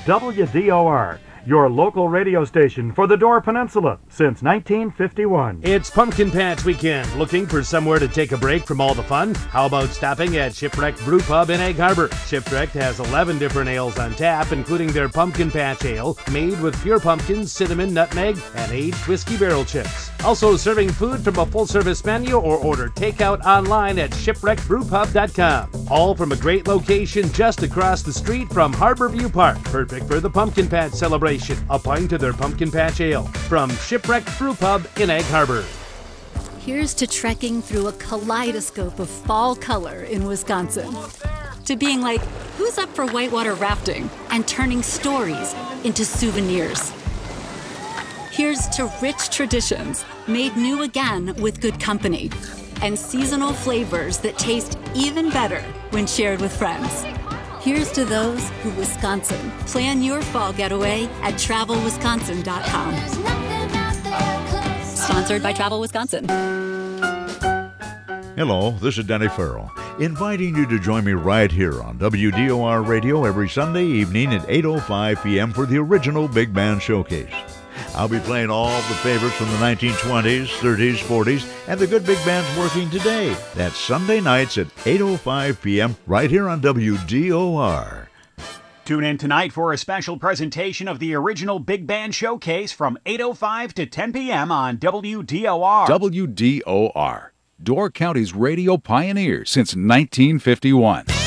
WDOR, your local radio station for the Door Peninsula since 1951. It's Pumpkin Patch Weekend. Looking for somewhere to take a break from all the fun? How about stopping at Shipwreck Brew Pub in Egg Harbor? Shipwreck has 11 different ales on tap, including their Pumpkin Patch Ale, made with pure pumpkin, cinnamon, nutmeg, and aged whiskey barrel chips. Also serving food from a full-service menu or order takeout online at shipwreckbrewpub.com. All from a great location just across the street from Harborview Park. Perfect for the Pumpkin Patch celebration. A pint of their Pumpkin Patch Ale from Shipwreck Brew Pub in Egg Harbor. Here's to trekking through a kaleidoscope of fall color in Wisconsin. To being like, who's up for whitewater rafting? And turning stories into souvenirs. Here's to rich traditions made new again with good company. And seasonal flavors that taste even better when shared with friends. Here's to those who Wisconsin. Plan your fall getaway at travelwisconsin.com. Sponsored by Travel Wisconsin. Hello, this is Danny Farrell, inviting you to join me right here on WDOR Radio every Sunday evening at 8:05 p.m. for the original Big Band Showcase. I'll be playing all the favorites from the 1920s, 30s, 40s, and the good big bands working today. That's Sunday nights at 8:05 p.m. right here on WDOR. Tune in tonight for a special presentation of the original Big Band Showcase from 8:05 to 10 p.m. on WDOR. WDOR, Door County's radio pioneer since 1951.